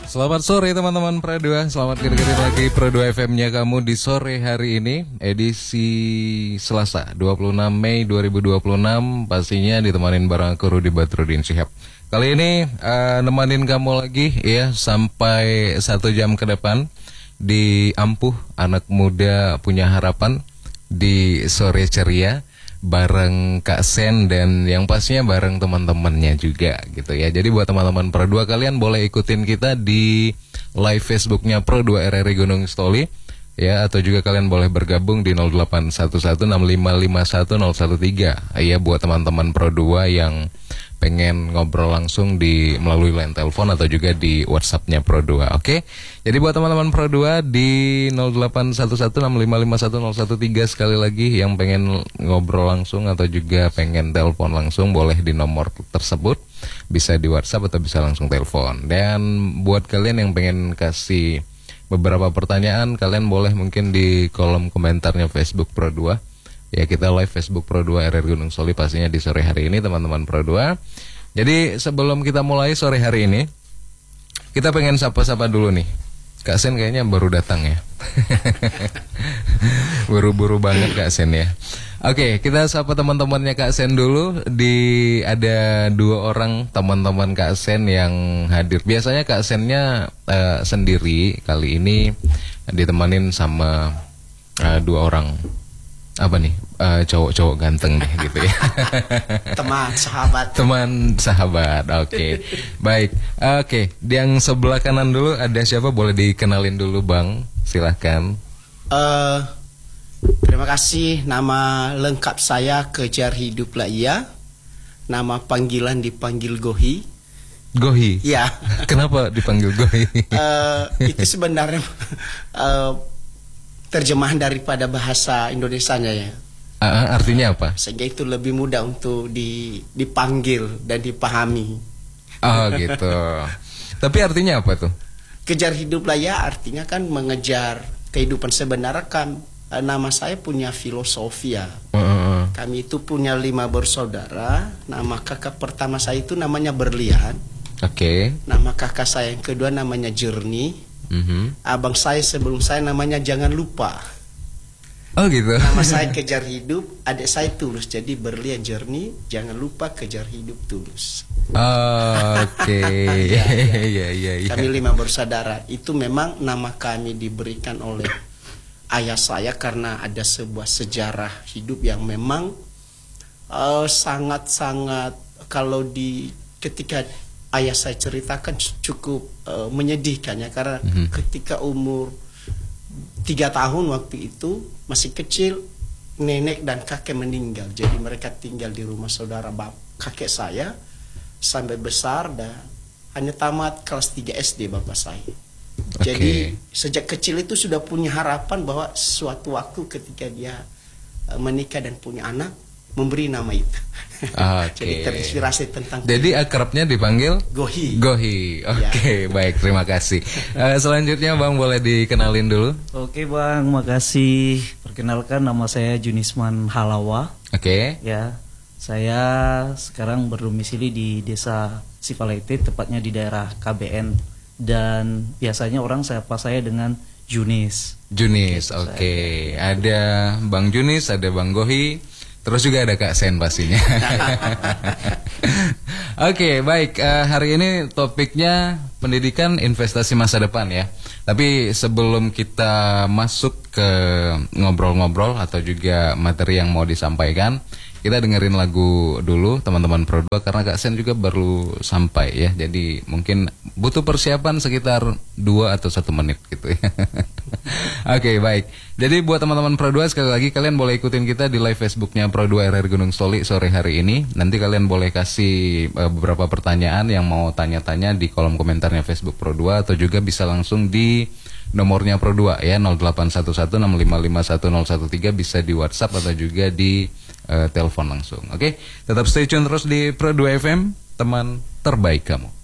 Selamat sore teman-teman Pro 2. Selamat kira-kira lagi Pro 2 FM-nya kamu di sore hari ini, edisi Selasa 26 Mei 2026. Pastinya ditemanin bareng aku Rudi Badrudin Syihab. Kali ini nemanin kamu lagi ya sampai 1 jam ke depan di Ampuh Anak Muda Punya Harapan di sore ceria bareng Kak Sen dan yang pastinya bareng teman-temannya juga gitu ya. Jadi buat teman-teman Pro 2, kalian boleh ikutin kita di live Facebooknya Pro 2 RRI Gunung Stoli ya, atau juga kalian boleh bergabung di 081165510113 ya buat teman-teman Pro 2 yang pengen ngobrol langsung di melalui line telepon atau juga di WhatsApp-nya Pro 2. Oke. Jadi buat teman-teman Pro 2 di 081165510113 sekali lagi yang pengen ngobrol langsung atau juga pengen telepon langsung boleh di nomor tersebut, bisa di WhatsApp atau bisa langsung telepon. Dan buat kalian yang pengen kasih beberapa pertanyaan, kalian boleh mungkin di kolom komentarnya Facebook Pro 2. Ya, kita live Facebook Pro 2 RRI Gunung Stoli pastinya di sore hari ini teman-teman Pro 2. Jadi sebelum kita mulai sore hari ini, kita pengen sapa-sapa dulu nih. Kak Sen kayaknya baru datang ya. Buru-buru banget Kak Sen ya. Oke, kita sapa teman-temannya Kak Sen dulu. Ada 2 orang teman-teman Kak Sen yang hadir. Biasanya Kak Sennya sendiri, kali ini ditemanin sama 2 orang. Apa nih, cowok-cowok ganteng deh gitu ya. Teman sahabat, oke. Baik, oke. Yang sebelah kanan dulu ada siapa, boleh dikenalin dulu Bang, silahkan. Terima kasih, nama lengkap saya Kejar Hidup Laia. Nama panggilan dipanggil Gohi. Gohi? Ya. Kenapa dipanggil Gohi? Itu sebenarnya terjemahan daripada bahasa Indonesianya ya. Artinya apa? Sehingga itu lebih mudah untuk dipanggil dan dipahami. Oh gitu. Tapi artinya apa tuh? Kejar hidup layak artinya kan mengejar kehidupan sebenarnya kan. Nama saya punya filosofi ya. Kami itu punya 5 bersaudara. Nama kakak pertama saya itu namanya Berlian. Oke. Nama kakak saya yang kedua namanya Jernih. Abang saya sebelum saya namanya Jangan Lupa. Oh gitu. Nama saya Kejar Hidup, adik saya Tulus. Jadi Berlian Jernih, Jangan Lupa, Kejar Hidup, Tulus. Oke. Ya. Kami 5 bersaudara. Itu memang nama kami diberikan oleh ayah saya karena ada sebuah sejarah hidup yang memang sangat-sangat kalau ketika ayah saya ceritakan cukup menyedihkan ya, karena ketika umur 3 tahun waktu itu masih kecil, nenek dan kakek meninggal. Jadi mereka tinggal di rumah saudara kakek saya sampai besar dan hanya tamat kelas 3 SD bapak saya. Jadi sejak kecil itu sudah punya harapan bahwa suatu waktu ketika dia menikah dan punya anak, memberi nama itu. Jadi terinspirasi tentang. Jadi akrabnya dipanggil Gohi. Oke, baik, terima kasih. Selanjutnya Bang boleh dikenalin dulu. Oke Bang, makasih. Perkenalkan, nama saya Junisman Halawa. Oke. Ya, saya sekarang berdomisili di Desa Sipalete, tepatnya di daerah KBN. Dan biasanya orang sapa saya dengan Junis. Oke. Ada Bang Junis, ada Bang Gohi. Terus juga ada Kak Sen pastinya. Oke, baik. Hari ini topiknya pendidikan investasi masa depan ya. Tapi sebelum kita masuk ke ngobrol-ngobrol atau juga materi yang mau disampaikan, kita dengerin lagu dulu teman-teman Pro 2 karena Kak Sen juga baru sampai ya. Jadi mungkin butuh persiapan sekitar 2 atau 1 menit gitu ya. Oke, baik. Jadi buat teman-teman Pro 2 sekali lagi kalian boleh ikutin kita di live Facebooknya Pro 2 RRI Gunung Stoli sore hari ini. Nanti kalian boleh kasih beberapa pertanyaan yang mau tanya-tanya di kolom komentarnya Facebook Pro 2 atau juga bisa langsung di nomornya Pro 2 ya, 081165510113, bisa di WhatsApp atau juga di telepon langsung. Oke, tetap stay tune terus di Pro 2 FM, teman terbaik kamu.